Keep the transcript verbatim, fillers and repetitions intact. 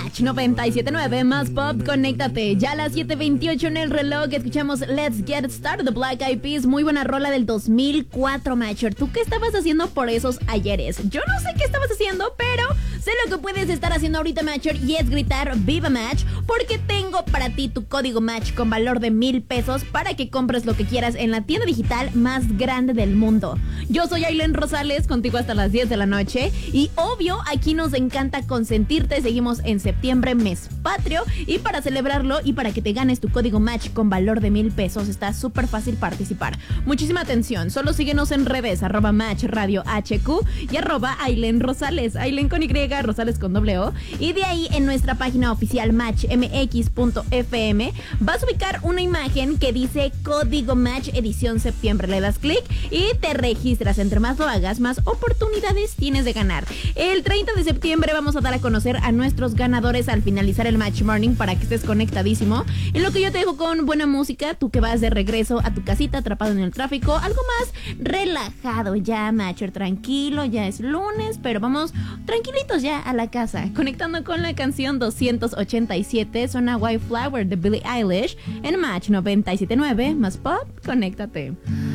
Match noventa y siete punto nueve más pop, conéctate. Ya a las siete veintiocho en el reloj escuchamos Let's Get Started de Black Eyed Peas. Muy buena rola del dos mil cuatro, Matcher. ¿Tú qué estabas haciendo por esos ayeres? Yo no sé qué estabas haciendo, pero sé lo que puedes estar haciendo ahorita, Matcher, y es gritar Viva Match, porque tengo para ti tu código Match con valor de mil pesos para que compres lo que quieras en la tienda digital más grande del mundo. Yo soy Aileen Rosales, contigo hasta las diez de la noche, y obvio, aquí nos encanta consentirte. Seguimos en septiembre, mes patrio, y para celebrarlo y para que te ganes tu código Match con valor de mil pesos está súper fácil participar. Muchísima atención, solo síguenos en redes, arroba Match Radio H Q y arroba Aileen Rosales, Aileen con Y, Rosales con doble O, y de ahí en nuestra página oficial match m x punto f m vas a ubicar una imagen que dice código Match edición septiembre. Le das clic y te registras. Entre más lo hagas, más oportunidades tienes de ganar. El treinta de septiembre vamos a dar a conocer a nuestros ganadores al finalizar el Match Morning para que estés conectadísimo. En lo que yo te dejo con buena música, tú que vas de regreso a tu casita atrapado en el tráfico, algo más relajado ya, Matcher, tranquilo, ya es lunes, pero vamos tranquilitos ya a la casa, conectando con la canción doscientos ochenta y siete, suena White Flower de Billie Eilish en Match noventa y siete punto nueve más pop, conéctate.